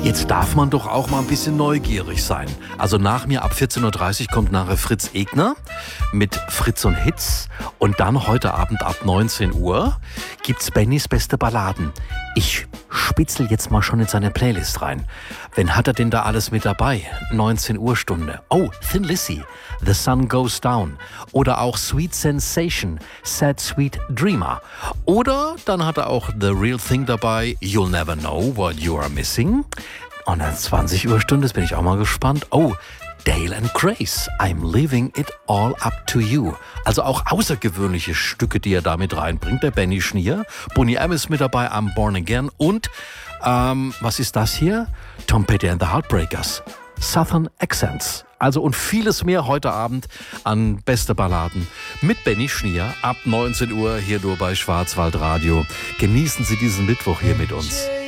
Jetzt darf man doch auch mal ein bisschen neugierig sein. Also nach mir ab 14.30 Uhr kommt nachher Fritz Egner mit Fritz und Hits. Und dann heute Abend ab 19 Uhr gibt's Bennys beste Balladen. Ich spitzel jetzt mal schon in seine Playlist rein. Wen hat er denn da alles mit dabei? 19 Uhr Stunde. Oh, Thin Lizzy, The Sun Goes Down. Oder auch Sweet Sensation, Sad Sweet Dreamer. Oder dann hat er auch The Real Thing dabei, You'll Never Know What You Are Missing. Und dann 20 Uhr Stunde, das bin ich auch mal gespannt. Oh, Dale and Grace, I'm leaving it all up to you. Also auch außergewöhnliche Stücke, die er da mit reinbringt. Der Benny Schnier, Boney M ist mit dabei, I'm Born Again. Und, was ist das hier? Tom Petty and the Heartbreakers, Southern Accents. Also und vieles mehr heute Abend an beste Balladen mit Benny Schnier ab 19 Uhr hier nur bei Schwarzwaldradio. Genießen Sie diesen Mittwoch hier mit uns.